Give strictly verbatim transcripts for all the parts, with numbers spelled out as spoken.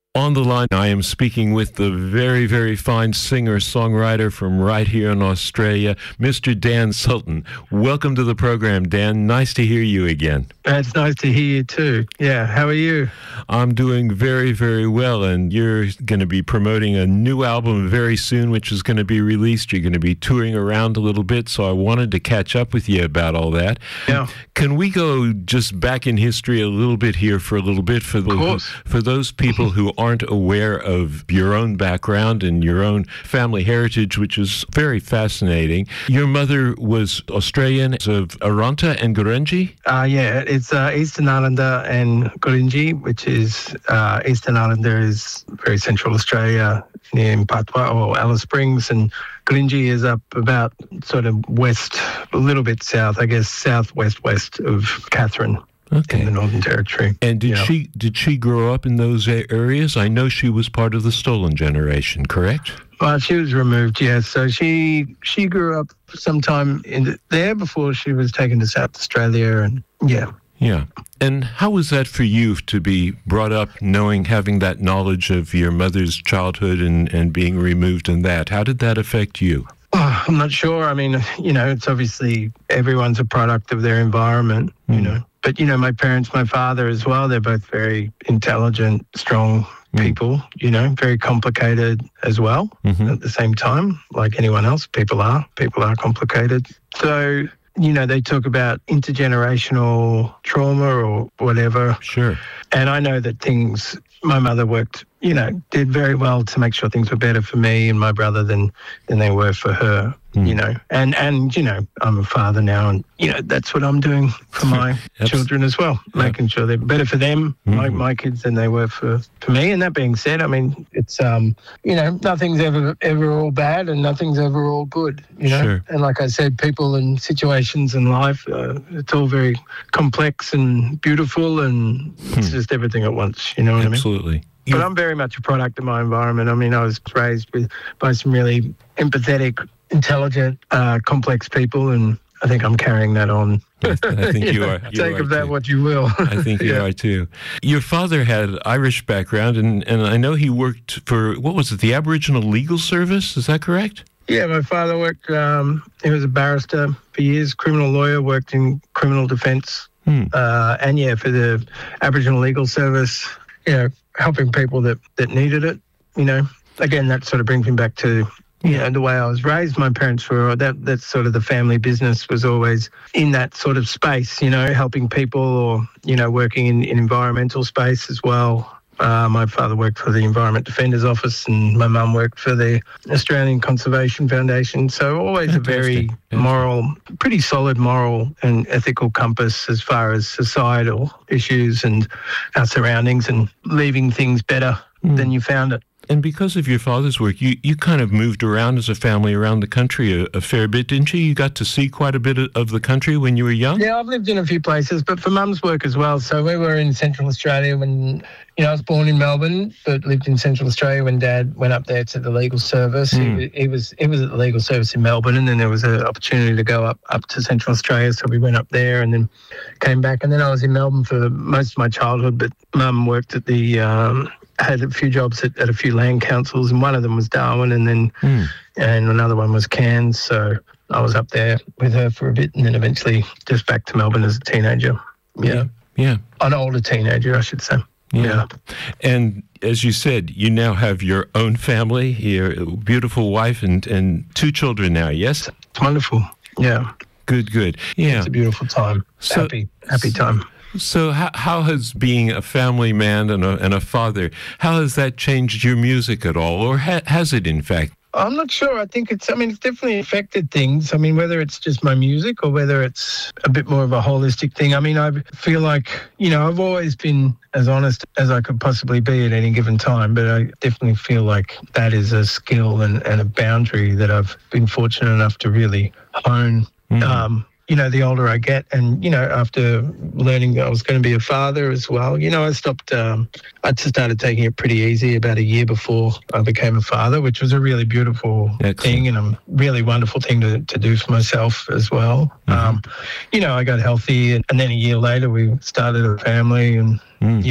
On the line, I am speaking with the very, very fine singer-songwriter from right here in Australia, Mister Dan Sultan. Welcome to the program, Dan. Nice to hear you again. It's nice to hear you too. Yeah, how are you? I'm doing very, very well, and you're going to be promoting a new album very soon, which is going to be released. You're going to be touring around a little bit, so I wanted to catch up with you about all that. Yeah. Can we go just back in history a little bit here for a little bit for the, for those people who aren't aware of your own background and your own family heritage, which is very fascinating. Your mother was Australian of Arunta and Gurindji? Uh, yeah, it's uh, Eastern Islander and Gurindji, which is uh, Eastern Islander is very central Australia near Mpatwa or Alice Springs, and Gurindji is up about sort of west, a little bit south, I guess, southwest west of Katherine. Okay. In the Northern Territory. And did yeah. she did she grow up in those areas? I know she was part of the Stolen generation, correct? Well, she was removed, yes. So she she grew up sometime in the, there before she was taken to South Australia, and yeah. Yeah. And how was that for you to be brought up knowing, having that knowledge of your mother's childhood and, and being removed in that? How did that affect you? Oh, I'm not sure. I mean, you know, it's obviously everyone's a product of their environment, mm. you know. But, you know, my parents, my father as well, they're both very intelligent, strong people, mm. you know, very complicated as well mm-hmm. at the same time, like anyone else. People are. People are complicated. So, you know, they talk about intergenerational trauma or whatever. Sure. And I know that things, my mother worked, you know, did very well to make sure things were better for me and my brother than, than they were for her, mm. you know. And, and, you know, I'm a father now and, you know, that's what I'm doing for my children as well, yep. making sure they're better for them, mm-hmm. my, my kids, than they were for, for me. And that being said, I mean, it's, um, you know, nothing's ever, ever all bad and nothing's ever all good, you know. Sure. And like I said, people and situations in life, uh, it's all very complex and beautiful and hmm. it's just everything at once, you know what Absolutely. I mean? Absolutely. But I'm very much a product of my environment. I mean, I was raised with by some really empathetic, intelligent, uh, complex people, and I think I'm carrying that on. I think you, you are. You Take are of that too. what you will. I think you yeah. are too. Your father had Irish background, and, and I know he worked for, what was it, the Aboriginal Legal Service? Is that correct? Yeah, my father worked, um, he was a barrister for years, criminal lawyer, worked in criminal defence, hmm. uh, and yeah, for the Aboriginal Legal Service, you know, helping people that, that needed it, you know. Again, that sort of brings me back to, you know, the way I was raised. My parents were, that that's sort of the family business was always in that sort of space, you know, helping people or, you know, working in, in environmental space as well. Uh, my father worked for the Environment Defenders Office and my mum worked for the Australian Conservation Foundation. So always Fantastic. a very moral, pretty solid moral and ethical compass as far as societal issues and our surroundings and leaving things better mm. than you found it. And because of your father's work, you, you kind of moved around as a family around the country a, a fair bit, didn't you? You got to see quite a bit of, of the country when you were young? Yeah, I've lived in a few places, but for Mum's work as well. So we were in Central Australia when, you know, I was born in Melbourne, but lived in Central Australia when Dad went up there to the legal service. Mm. He, he was he was at the legal service in Melbourne, and then there was an opportunity to go up, up to Central Australia, so we went up there and then came back. And then I was in Melbourne for most of my childhood, but Mum worked at the... Um, had a few jobs at, at a few land councils, and one of them was Darwin, and then mm. and another one was Cairns. So I was up there with her for a bit, and then eventually just back to Melbourne as a teenager. Yeah, yeah, an older teenager, I should say. Yeah. yeah. And as you said, you now have your own family, your beautiful wife, and and two children now. Yes, it's wonderful. Yeah, good, good. Yeah, it's a beautiful time. So, happy, happy time. So how, how has being a family man and a, and a father, how has that changed your music at all, or ha- has it in fact? I'm not sure. I think it's, I mean, it's definitely affected things. I mean, whether it's just my music or whether it's a bit more of a holistic thing. I mean, I feel like, you know, I've always been as honest as I could possibly be at any given time, but I definitely feel like that is a skill and, and a boundary that I've been fortunate enough to really hone. Mm-hmm. Um, you know, the older I get, and, you know, after learning that I was going to be a father as well, you know, I stopped, um, I just started taking it pretty easy about a year before I became a father, which was a really beautiful Excellent. thing and a really wonderful thing to, to do for myself as well. Mm-hmm. Um, you know, I got healthy, and, and then a year later we started a family, and, mm. you know,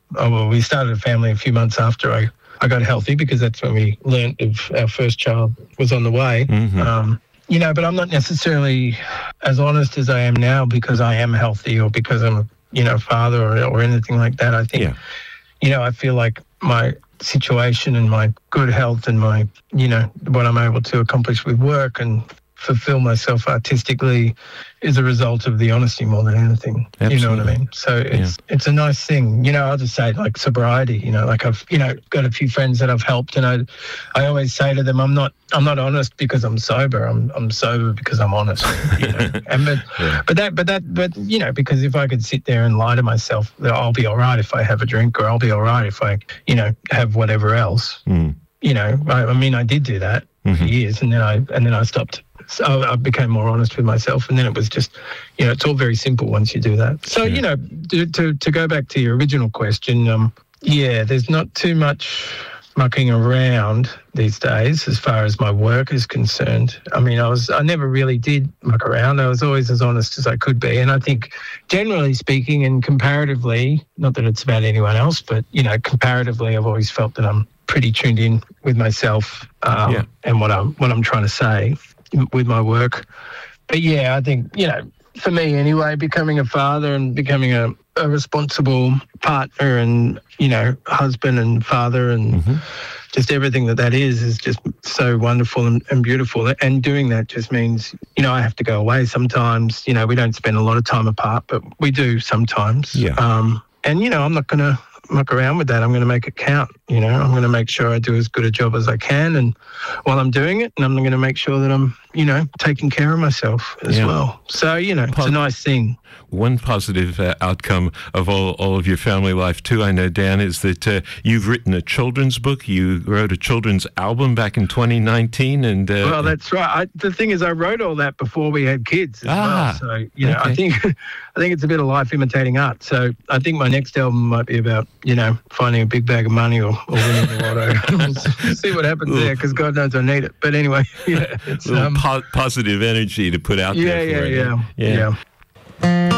oh, well, we started a family a few months after I, I got healthy, because that's when we learnt if our first child was on the way. Mm-hmm. Um, you know, but I'm not necessarily as honest as I am now because I am healthy or because I'm a, you know, father or, or anything like that. I think, yeah. you know, I feel like my situation and my good health and my, you know, what I'm able to accomplish with work and fulfill myself artistically is a result of the honesty more than anything. Absolutely. You know what I mean? So it's yeah. it's a nice thing. You know, I'll just say like sobriety, you know, like I've, you know, got a few friends that I've helped, and I I always say to them, I'm not I'm not honest because I'm sober. I'm I'm sober because I'm honest. You know. and but yeah. but that but that but you know, because if I could sit there and lie to myself that I'll be all right if I have a drink, or I'll be all right if I, you know, have whatever else. Mm. You know, I, I mean I did do that mm-hmm. for years, and then I and then I stopped. So I became more honest with myself, and then it was just, you know, it's all very simple once you do that. So, yeah. you know, to, to to go back to your original question, um, yeah, there's not too much mucking around these days as far as my work is concerned. I mean, I was I never really did muck around. I was always as honest as I could be, and I think, generally speaking, and comparatively, not that it's about anyone else, but you know, comparatively, I've always felt that I'm pretty tuned in with myself um, yeah. and what I'm what I'm trying to say with my work. But yeah, I think, you know, for me anyway, becoming a father and becoming a, a responsible partner and, you know, husband and father and mm-hmm. just everything that that is, is just so wonderful and, and beautiful. And doing that just means, you know, I have to go away sometimes. You know, we don't spend a lot of time apart, but we do sometimes. Yeah. Um, and, you know, I'm not going to muck around with that. I'm going to make it count. You know, I'm going to make sure I do as good a job as I can, and while I'm doing it, and I'm going to make sure that I'm, you know, taking care of myself as yeah. well. So, you know, it's a nice thing. One positive uh, outcome of all, all of your family life too, I know, Dan, is that uh, you've written a children's book. You wrote a children's album back in twenty nineteen, and uh, well, that's right. I, the thing is, I wrote all that before we had kids as ah, well. So, you know, okay. I think I think it's a bit of life imitating art. So, I think my next album might be about, you know, finding a big bag of money or, or winning the lotto. See what happens there, because God knows I need it. But anyway, yeah, it's a little um, po- positive energy to put out yeah, there. Yeah, for yeah, it. yeah, yeah, yeah.